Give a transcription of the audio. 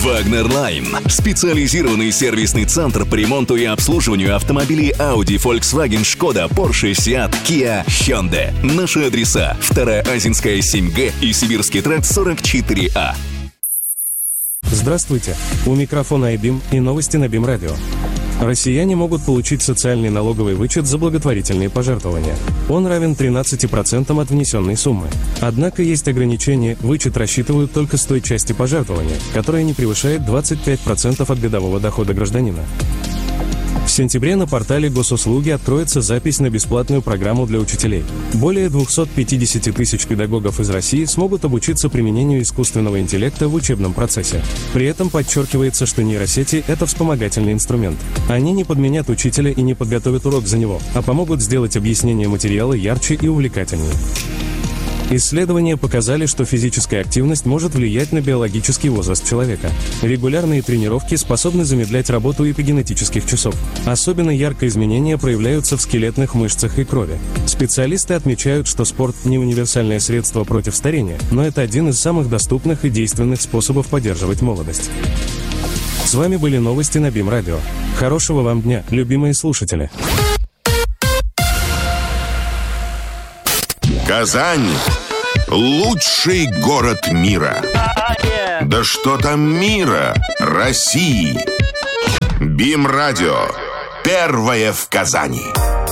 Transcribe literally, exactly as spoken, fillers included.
Wagner Line. Специализированный сервисный центр по ремонту и обслуживанию автомобилей Audi, Volkswagen, Skoda, Porsche, Seat, Kia, Hyundai. Наши адреса: Вторая Азинская, семь Г и Сибирский тракт, сорок четыре А. Здравствуйте. У микрофона iBeam и новости на BeamRadio. Россияне могут получить социальный налоговый вычет за благотворительные пожертвования. Он равен тринадцати процентам от внесенной суммы. Однако есть ограничения, вычет рассчитывают только с той части пожертвования, которая не превышает двадцать пять процентов от годового дохода гражданина. В сентябре на портале Госуслуги откроется запись на бесплатную программу для учителей. Более двухсот пятидесяти тысяч педагогов из России смогут обучиться применению искусственного интеллекта в учебном процессе. При этом подчеркивается, что нейросети – это вспомогательный инструмент. Они не подменят учителя и не подготовят урок за него, а помогут сделать объяснение материала ярче и увлекательнее. Исследования показали, что физическая активность может влиять на биологический возраст человека. Регулярные тренировки способны замедлять работу эпигенетических часов. Особенно ярко изменения проявляются в скелетных мышцах и крови. Специалисты отмечают, что спорт не универсальное средство против старения, но это один из самых доступных и действенных способов поддерживать молодость. С вами были новости на BeamRadio. Хорошего вам дня, любимые слушатели! Казань – лучший город мира. Да что там мира, России. BeamRadio. Первое в Казани.